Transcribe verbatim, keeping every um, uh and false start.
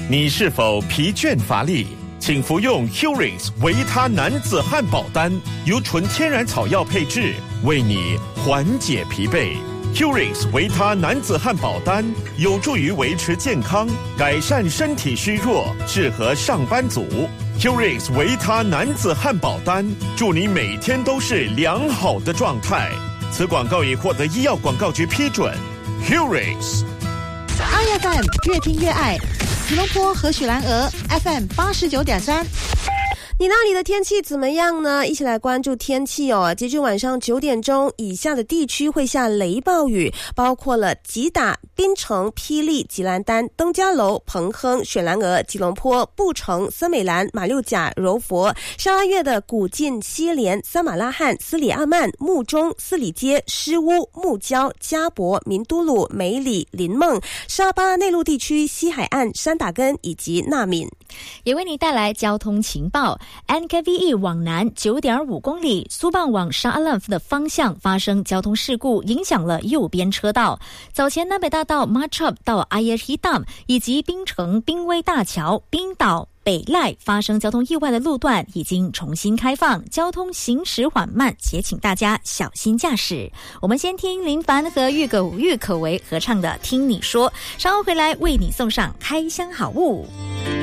你是否疲倦乏力？请服用 Curix 维他男子汉宝丹，由纯天然草药配制，为你缓解疲惫。Curix 维他男子汉宝丹有助于维持健康，改善身体虚弱，适合上班族。Curix 维他男子汉宝丹，祝你每天都是良好的状态。此广告已获得医药广告局批准。Curix I F M 越听越爱，吉隆坡和雪兰莪 F M 八十九点三。 你那里的天气怎么样呢？一起来关注天气哦。截至晚上九点钟，以下的地区会下雷暴雨，包括了吉打、槟城、霹雳、吉兰丹、登嘉楼、彭亨、雪兰莪、吉隆坡、布城、森美兰、马六甲、柔佛、沙拉越的古晋、西连、撒马拉罕、斯里阿曼、木中、斯里街、诗屋、木礁、加博、明都鲁、梅里、林梦、沙巴内陆地区、西海岸、山打根以及纳敏。 也为你带来交通情报。 N K V E 往南 九点五公里，苏棒往沙阿兰夫的方向发生交通事故，影响了右边车道。早前南北大道 Matchup 到 Ayer Hitam 以及槟城槟威大桥、冰岛北赖发生交通意外的路段已经重新开放，交通行驶缓慢，且请大家小心驾驶。我们先听林凡和郁可郁可唯合唱的《听你说》，稍后回来为你送上开箱好物。